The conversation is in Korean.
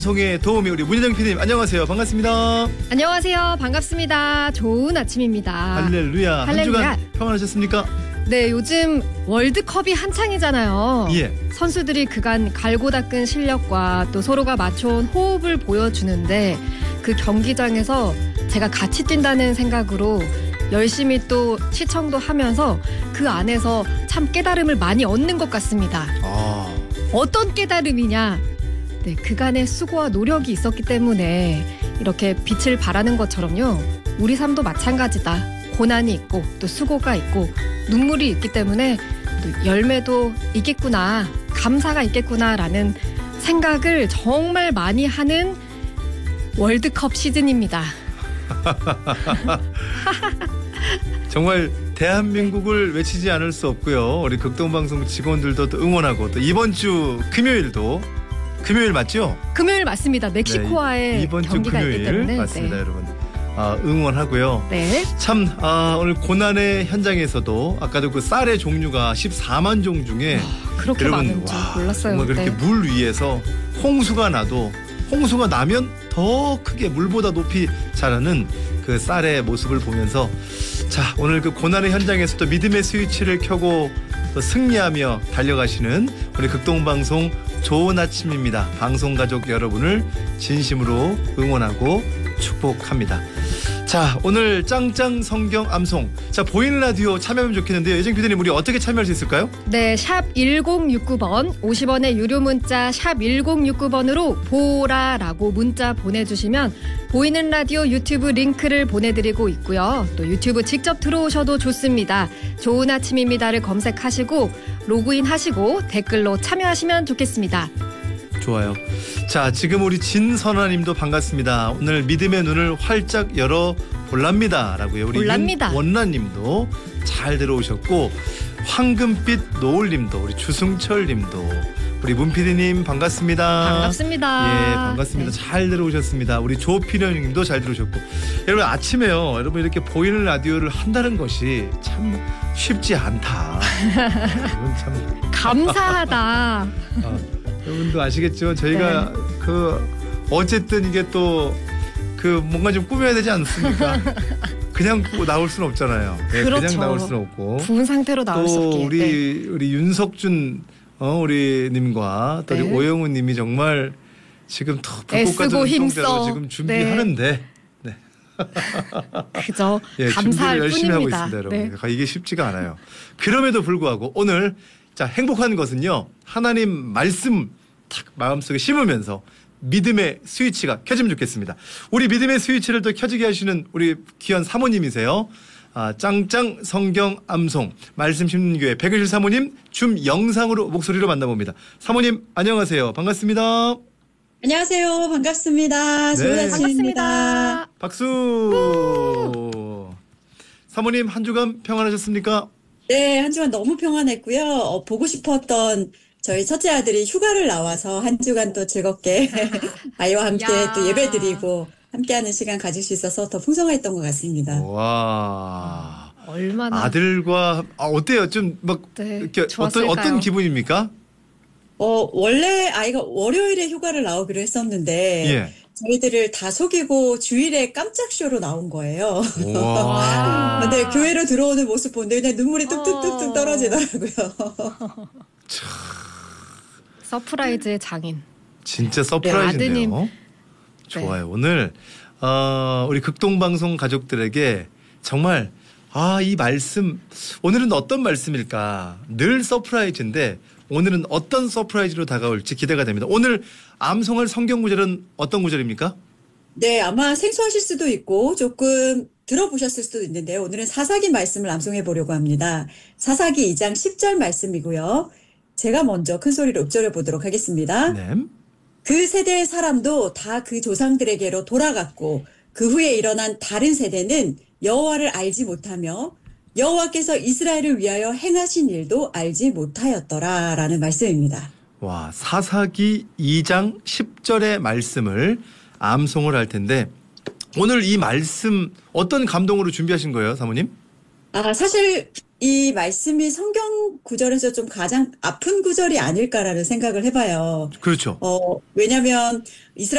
송의 도우미 우리 문희정 PD님 안녕하세요. 반갑습니다. 안녕하세요. 반갑습니다. 좋은 아침입니다. 할렐루야. 한 주간 평안하셨습니까? 네, 요즘 월드컵이 한창이잖아요. 예. 선수들이 그간 갈고 닦은 실력과 또 서로가 맞춰온 호흡을 보여주는데 그 경기장에서 제가 같이 뛴다는 생각으로 열심히 또 시청도 하면서 그 안에서 참 깨달음을 많이 얻는 것 같습니다. 어떤 깨달음이냐? 네, 그간의 수고와 노력이 있었기 때문에 이렇게 빛을 발하는 것처럼요. 우리 삶도 마찬가지다. 고난이 있고 또 수고가 있고 눈물이 있기 때문에 또 열매도 있겠구나. 감사가 있겠구나라는 생각을 정말 많이 하는 월드컵 시즌입니다. 정말 대한민국을 외치지 않을 수 없고요. 우리 극동방송 직원들도 또 응원하고 또 이번 주 금요일도 금요일 맞죠? 금요일 맞습니다. 멕시코와의 네, 이번 주 경기가 금요일 있기 때문에 맞습니다, 네. 여러분. 응원하고요. 네. 참 오늘 고난의 현장에서도 아까도 그 쌀의 종류가 14만 종 중에 그렇게 여러분, 많은 줄 몰랐어요. 정말 그렇게 네. 물 위에서 홍수가 나도 홍수가 나면 더 크게 물보다 높이 자라는 그 쌀의 모습을 보면서 자, 오늘 그 고난의 현장에서도 믿음의 스위치를 켜고 또 승리하며 달려가시는 우리 극동방송 좋은 아침입니다. 방송가족 여러분을 진심으로 응원하고 축복합니다. 자, 오늘 짱짱 성경 암송. 자, 보이는 라디오 참여하면 좋겠는데요. 예정 PD님 우리 어떻게 참여할 수 있을까요? 네, 샵 1069번 50원의 유료 문자 샵 1069번으로 보라라고 문자 보내주시면 보이는 라디오 유튜브 링크를 보내드리고 있고요. 또 유튜브 직접 들어오셔도 좋습니다. 좋은 아침입니다를 검색하시고 로그인 하시고 댓글로 참여하시면 좋겠습니다. 좋아요. 자, 지금 우리 진선아님도 반갑습니다. 오늘 믿음의 눈을 활짝 열어 볼랍니다라고요. 우리 볼랍니다. 윤원나님도 잘 들어오셨고 황금빛 노을님도 우리 주승철님도 우리 문PD님 반갑습니다. 반갑습니다. 예, 반갑습니다. 네. 잘 들어오셨습니다. 우리 조필현님도 잘 들어오셨고 여러분 아침에요. 여러분 이렇게 보이는 라디오를 한다는 것이 참 쉽지 않다. 여러분 참 감사하다. 여러분도 아시겠죠? 저희가 그 어쨌든 이게 또 그 뭔가 좀 꾸며야 되지 않습니까? 그냥 나올 수는 없잖아요. 네, 그렇죠. 그냥 나올 수는 없고. 부은 상태로 나올 수 없기에. 또 우리 윤석준 우리님과 또 우리 네. 오영우님이 정말 지금 더 불꽃 애쓰고 힘써. 같은 지금 준비하는데. 네. 그저 예, 감사할 준비를 열심히 뿐입니다. 하고 있습니다, 여러분. 네. 이게 쉽지가 않아요. 그럼에도 불구하고 오늘 자 행복한 것은요 하나님 말씀 탁 마음속에 심으면서 믿음의 스위치가 켜지면 좋겠습니다. 우리 믿음의 스위치를 또 켜지게 하시는 우리 귀한 사모님이세요. 짱짱 성경 암송 말씀 심는 교회 백은실 사모님 줌 영상으로 목소리로 만나봅니다. 사모님 안녕하세요. 반갑습니다. 안녕하세요. 반갑습니다. 좋은 네. 아침입니다. 박수. 사모님 한 주간 평안하셨습니까? 네, 한 주간 너무 평안했고요. 보고 싶었던 저희 첫째 아들이 휴가를 나와서 한 주간 또 즐겁게 아이와 함께 야. 또 예배드리고 함께하는 시간 가질 수 있어서 더 풍성했던 것 같습니다. 와. 얼마나 아들과 어때요? 좀 막 네, 이렇게 좋았을까요? 어떤 기분입니까? 원래 아이가 월요일에 휴가를 나오기로 했었는데 예. 저희들을 다 속이고 주일에 깜짝 쇼로 나온 거예요. 와. 근데 교회로 들어오는 모습 보는데 그냥 눈물이 뚝뚝뚝뚝 떨어지더라고요. 서프라이즈의 장인. 진짜 서프라이즈인데요. 아드님. 좋아요. 오늘 우리 극동방송 가족들에게 정말 이 말씀 오늘은 어떤 말씀일까? 늘 서프라이즈인데 오늘은 어떤 서프라이즈로 다가올지 기대가 됩니다. 오늘 암송할 성경 구절은 어떤 구절입니까? 네, 아마 생소하실 수도 있고 조금 들어보셨을 수도 있는데 오늘은 사사기 말씀을 암송해 보려고 합니다. 사사기 2장 10절 말씀이고요. 제가 먼저 큰 소리로 읊조려 보도록 하겠습니다. 네. 그 세대의 사람도 다 그 조상들에게로 돌아갔고 그 후에 일어난 다른 세대는 여호와를 알지 못하며 여호와께서 이스라엘을 위하여 행하신 일도 알지 못하였더라라는 말씀입니다. 와, 사사기 2장 10절의 말씀을 암송을 할 텐데 오늘 이 말씀 어떤 감동으로 준비하신 거예요, 사모님? 사실 이 말씀이 성경 구절에서 좀 가장 아픈 구절이 아닐까라는 생각을 해봐요. 그렇죠. 왜냐면 이스라엘